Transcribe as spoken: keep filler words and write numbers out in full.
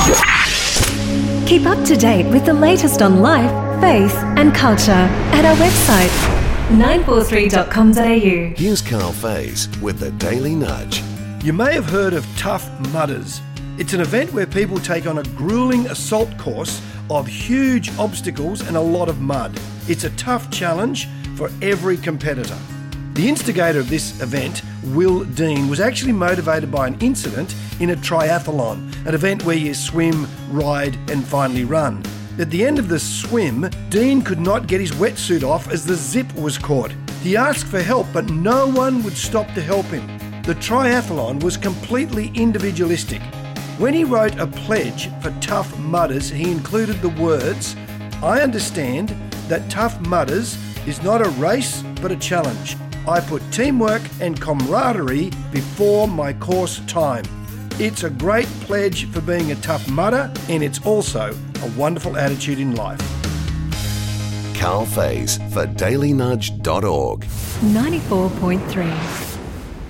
Keep up to date with the latest on life, faith and culture at our website, nine four three dot com dot a u. Here's Carl Faze with the Daily Nudge. You may have heard of Tough Mudders. It's an event where people take on a grueling assault course of huge obstacles and a lot of mud. It's a tough challenge for every competitor. The instigator of this event, Will Dean, was actually motivated by an incident in a triathlon, an event where you swim, ride and finally run. At the end of the swim, Dean could not get his wetsuit off as the zip was caught. He asked for help, but no one would stop to help him. The triathlon was completely individualistic. When he wrote a pledge for Tough Mudders, he included the words, "I understand that Tough Mudders is not a race but a challenge. I put teamwork and camaraderie before my course time." It's a great pledge for being a tough mudder, and it's also a wonderful attitude in life. Carl Faze for daily nudge dot org. ninety-four point three